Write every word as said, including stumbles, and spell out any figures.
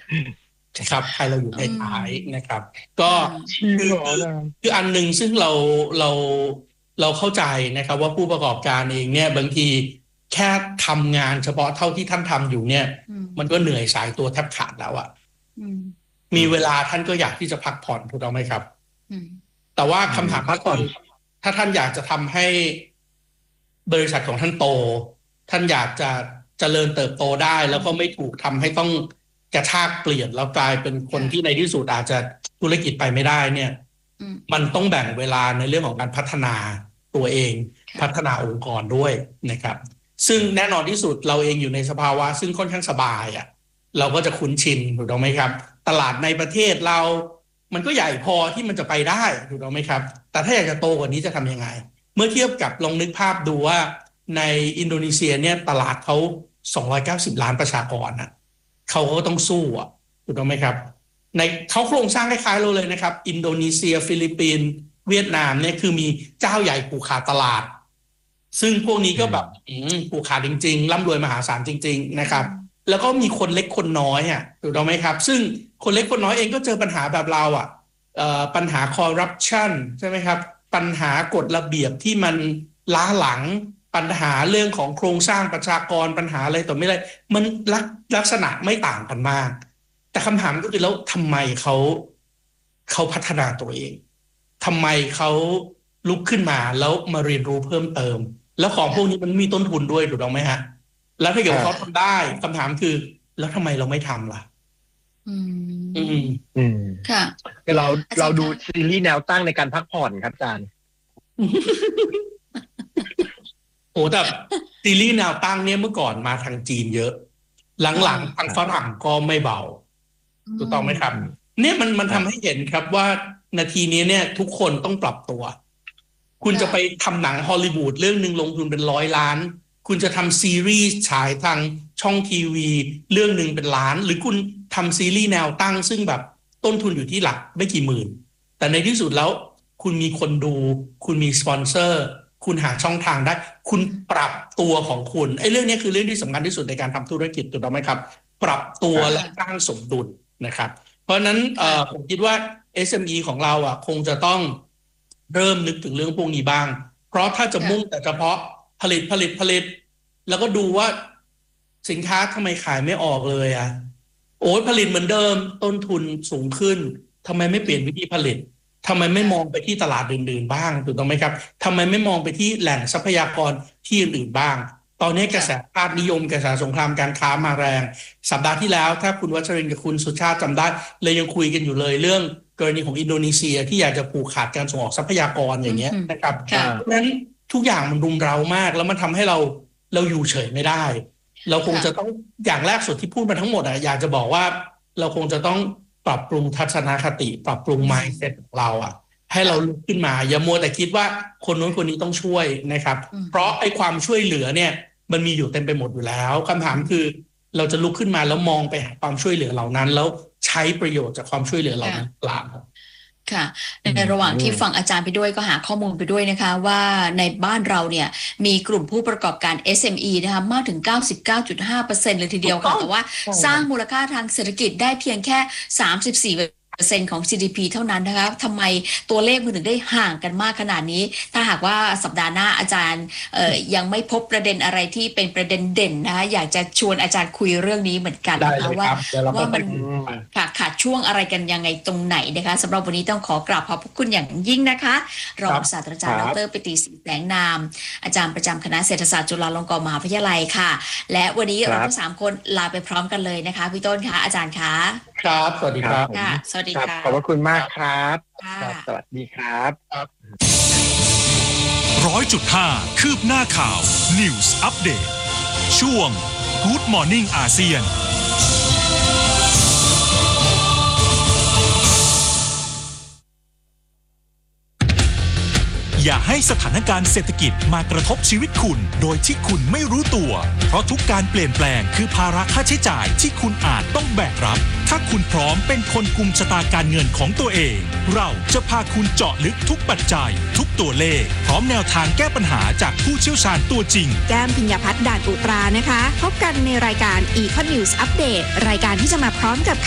นะครับใครเราอยู่ในท้ายนะครับก็คือคืออันหนึ่งซึ่งเราเราเราเข้าใจนะครับว่าผู้ประกอบการเองเนี่ยบางทีแค่ทำงานเฉพาะเท่าที่ท่านทำอยู่เนี่ยมันก็เหนื่อยสายตัวแทบขาดแล้วอะมีเวลาท่านก็อยากที่จะพักผ่อนถูกต้องไหมครับแต่ว่าคำถามพักผ่อนถ้าท่านอยากจะทำให้บริษัทของท่านโตท่านอยากจะเจริญเติบโตได้แล้วก็ไม่ถูกทำให้ต้องกระชากเปลี่ยนแล้วกลายเป็นคนที่ในที่สุดอาจจะธุรกิจไปไม่ได้เนี่ยมันต้องแบ่งเวลาในเรื่องของการพัฒนาตัวเองพัฒนาองค์กรด้วยนะครับซึ่งแน่นอนที่สุดเราเองอยู่ในสภาวะซึ่งค่อนข้างสบายอ่ะเราก็จะคุ้นชินถูกต้องไหมครับตลาดในประเทศเรามันก็ใหญ่พอที่มันจะไปได้ถูกต้องไหมครับแต่ถ้าอยากจะโตกว่านี้จะทำยังไงเมื่อเทียบกับลองนึกภาพดูว่าในอินโดนีเซียเนี่ยตลาดเขาสองร้อยเก้าสิบล้านประชากรนะเขาก็ต้องสู้อ่ะถูกต้องไหมครับในเขาโครงสร้างคล้ายๆเราเลยนะครับอินโดนีเซียฟิลิปปินส์เวียดนามเนี่ยคือมีเจ้าใหญ่ผูกขาดตลาดซึ่งพวกนี้ก็แบบผูกขาดจริงๆร่ำรวยมหาศาลจริงๆนะครับแล้วก็มีคนเล็กคนน้อยอ่ะถูกต้องไหมครับซึ่งคนเล็กคนน้อยเองก็เจอปัญหาแบบเราอ่ะปัญหาคอร์รัปชันใช่ไหมครับปัญหากฎระเบียบที่มันล้าหลังปัญหาเรื่องของโครงสร้างประชากรปัญหาอะไรต่อไม่อะไรมันลักลักษณะไม่ต่างกันมากแต่คำถามก็คือแล้วทำไมเขาเขาพัฒนาตัวเองทำไมเขาลุกขึ้นมาแล้วมาเรียนรู้เพิ่มเติมแล้วของพวกนี้มันมีต้นทุนด้วยถูกต้องไหมฮะแล้วถ้าเกิดเขาทำได้คำถามคือแล้วทำไมเราไม่ทำล่ะอืมอืมอืมค่ะเราเราดูซีรีส์แนวตั้งในการพักผ่อนครับอาจารย์โอ้แต่ซีรีส์แนวตั้งเนี่ยเมื่อก่อนมาทางจีนเยอะหลังๆทางฝรั่งก็ไม่เบาถูกต้องไหมครับเนี่ยมันมันทำให้เห็นครับว่านาทีนี้เนี่ยทุกคนต้องปรับตัวคุณจะไปทำหนังฮอลลีวูดเรื่องหนึ่งลงทุนเป็นร้อยล้านคุณจะทำซีรีส์ฉายทางช่องทีวีเรื่องหนึ่งเป็นล้านหรือคุณทำซีรีส์แนวตั้งซึ่งแบบต้นทุนอยู่ที่หลักไม่กี่หมื่นแต่ในที่สุดแล้วคุณมีคนดูคุณมีสปอนเซอร์คุณหาช่องทางได้คุณปรับตัวของคุณไอ้เรื่องนี้คือเรื่องที่สำคัญที่สุดในการทำธุรกิจถูกต้องไหมครับปรับตัวและสร้างสมดุลนะครับเพราะฉะนั้นผมคิดว่า เอส เอ็ม อี ของเราอ่ะคงจะต้องเริ่มนึกถึงเรื่องพวกนี้บ้างเพราะถ้าจะมุ่งแต่เฉพาะผลิตผลิตผลิตแล้วก็ดูว่าสินค้าทำไมขายไม่ออกเลยอ่ะโอ้ยผลิตเหมือนเดิมต้นทุนสูงขึ้นทำไมไม่เปลี่ยนวิธีผลิตทำไมไม่มองไปที่ตลาดอื่นๆบ้างถูกต้องไหมครับทำไมไม่มองไปที่แหล่งทรัพยากรที่อื่นๆบ้างตอนนี้กระแสภาคนิยมกระแสสงครามการค้ามาแรงสัปดาห์ที่แล้วถ้าคุณวัชรินทร์กับคุณสุชาติจำได้เลยยังคุยกันอยู่เลยเรื่องกรณีของอินโดนีเซียที่อยากจะผูกขาดการส่งออกทรัพยากรอย่างเงี้ยนะครับเพราะฉะนั้นทุกอย่างมันรุมเร้ามากแล้วมันทำให้เราเราอยู่เฉยไม่ได้เราคงจะต้องอย่างแรกสุดที่พูดมาทั้งหมดอ่ะอยากจะบอกว่าเราคงจะต้องปรับปรุงทัศนคติปรับปรุง mindset ของเราอ่ะให้เราลุกขึ้นมาอย่ามัวแต่คิดว่าคนโน้นคนนี้ต้องช่วยนะครับเพราะไอ้ความช่วยเหลือเนี่ยมันมีอยู่เต็มไปหมดอยู่แล้วคำถามคือเราจะลุกขึ้นมาแล้วมองไปหาความช่วยเหลือเหล่านั้นแล้วใช้ประโยชน์จากความช่วยเหลือเหล่านั้นเปล่าค่ะในระหว่างที่ฟังอาจารย์ไปด้วยก็หาข้อมูลไปด้วยนะคะว่าในบ้านเราเนี่ยมีกลุ่มผู้ประกอบการ เอส เอ็ม อี นะคะมากถึง เก้าสิบเก้าจุดห้าเปอร์เซ็นต์ เลยทีเดียวค่ะแต่ว่าสร้างมูลค่าทางเศรษฐกิจได้เพียงแค่ สามสิบสี่เปอร์เซ็นต์ ของ จี ดี พี เท่านั้นนะคะทำไมตัวเลขมันถึงได้ห่างกันมากขนาดนี้ถ้าหากว่าสัปดาห์หน้าอาจารย์ยังไม่พบประเด็นอะไรที่เป็นประเด็นเด่นนะคะอยากจะชวนอาจารย์คุยเรื่องนี้เหมือนกันนะคะว่าว่ามันขาดขาดช่วงอะไรกันยังไงตรงไหนนะคะสำหรับวันนี้ต้องขอกราบขอบพระคุณอย่างยิ่งนะคะรองศาสตราจารย์ดร.ปิติ ศรีแสงนามอาจารย์ประจำคณะเศรษฐศาสตร์จุฬาลงกรณ์มหาวิทยาลัยค่ะและวันนี้เราทั้งสามคนลาไปพร้อมกันเลยนะคะพี่ต้นค่ะอาจารย์คะครับสวัสดีครับค่ะสวัสดีค่ะขอบพระคุณมากครับสวัสดีครับร้อยจุดห้าคืบหน้าข่าว News Update ช่วง Good Morning อาเซียนอย่าให้สถานการณ์เศรษฐกิจมากระทบชีวิตคุณโดยที่คุณไม่รู้ตัวเพราะทุกการเปลี่ยนแปลงคือภาระค่าใช้จ่ายที่คุณอาจต้องแบกรับถ้าคุณพร้อมเป็นคนกุมชะตาการเงินของตัวเองเราจะพาคุณเจาะลึกทุกปัจจัยทุกตัวเลขพร้อมแนวทางแก้ปัญหาจากผู้เชี่ยวชาญตัวจริงแก้มพิญญาพัฒน์ด่านอุตรานะคะพบกันในรายการ Econ News Update รายการที่จะมาพร้อมกับ